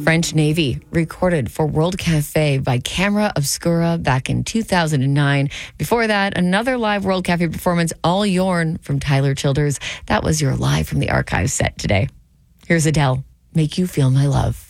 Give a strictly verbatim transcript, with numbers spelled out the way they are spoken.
French Navy recorded for World Cafe by Camera Obscura back in two thousand nine. Before that, another live World Cafe performance, All Yourn from Tyler Childers. That was your Live from the Archives set today. Here's Adele, Make You Feel My Love.